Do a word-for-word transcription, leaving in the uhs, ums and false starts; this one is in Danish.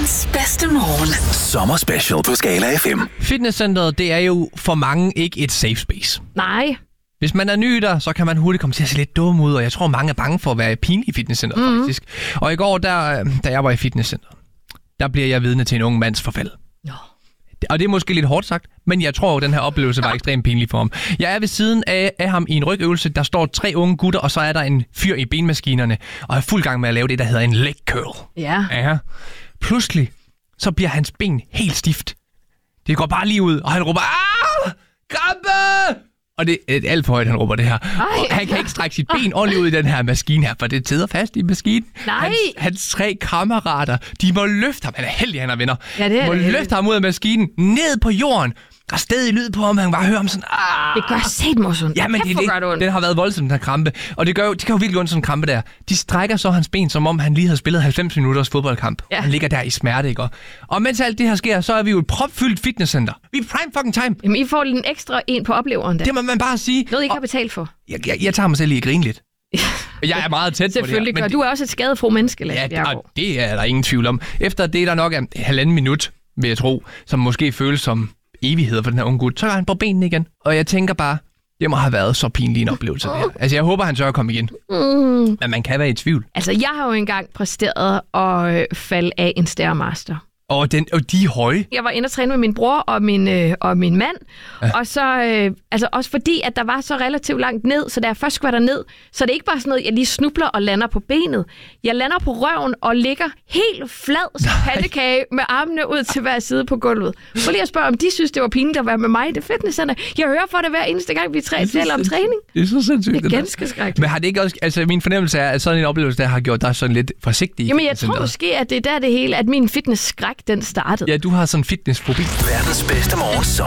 Verdens bedste morgen. Sommer special på Skala F M. Fitnesscenteret, det er jo for mange ikke et safe space. Nej. Hvis man er ny der, så kan man hurtigt komme til at se lidt dum ud, og jeg tror, mange er bange for at være pinlig i fitnesscenteret, mm-hmm. faktisk. Og i går, der, da jeg var i fitnesscenteret, der bliver jeg vidne til en ung mands forfald. Nå. Og det er måske lidt hårdt sagt, men jeg tror, at den her oplevelse var ekstremt pinlig for ham. Jeg er ved siden af, af ham i en rygøvelse. Der står tre unge gutter, og så er der en fyr i benmaskinerne, og er fuld gang med at lave det, der hedder en leg curl. Ja. Ja. Pludselig, så bliver hans ben helt stift. Det går bare lige ud, og han råber, ah! Krampe! Og det er alt for højt, han råber det her. Og han kan ikke strække sit ben ordentligt ud i den her maskine her, for det sidder fast i maskinen. Nej. Hans, hans tre kammerater, de må løfte ham. Han er heldig, han er venner. Ja, det er må det løfte ham ud af maskinen, ned på jorden. Der er stadig lyd på ham, han bare hører ham sådan, ah! Det gør set morsomt. Ja, men det, det, den har været voldsomt, den her krampe. Og det gør jo, det kan jo virkelig ondt, sådan en krampe der. De strækker så hans ben, som om han lige havde spillet halvfems minutters fodboldkamp. Ja. Han ligger der i smerte, ikke? Og mens alt det her sker, så er vi jo et propfyldt fitnesscenter. Vi er prime fucking time. Jamen, I får lige en ekstra en på opleveren der. Det må man bare sige. Noget, I ikke har betalt for. Jeg, jeg, jeg tager mig selv i at grine lidt. Jeg er meget tæt på det her. Selvfølgelig gør. Du er også et skadefro menneske, ja, det, og det er der ingen tvivl om. Efter det, der nok er halvanden minut, vil jeg tro, som måske føles som evigheder for den her unge gut, så er han på benene igen. Og jeg tænker bare, det må have været så pinlig en oplevelse, det her. Altså, jeg håber, han tør at komme igen. Mm. Men man kan være i tvivl. Altså, jeg har jo engang præsteret at falde af en Stairmaster. Og, den, og de er høje. Jeg var inde og træne med min bror og min, øh, og min mand. Ja. Og så, øh, altså også fordi, at der var så relativt langt ned, så da jeg først skulle ned, så det er ikke bare sådan noget, jeg lige snubler og lander på benet. Jeg lander på røven og ligger helt flad som pandekage med armene ud til hver side på gulvet. Prøv lige at spørge, om de synes, det var pinligt at være med mig i det fitnesscenter. Jeg hører for det hver eneste gang, vi taler om træning. Det er så sindssygt. Det er ganske skrækkeligt. Men har det ikke også, altså min fornemmelse er, at sådan en oplevelse, der har gjort dig sådan lidt forsigtig. Jamen jeg tror måske, at det er der det hele, at min fitnessskræk, den startede. Ja, du har sådan en fitnessfobi. Verdens bedste morgen.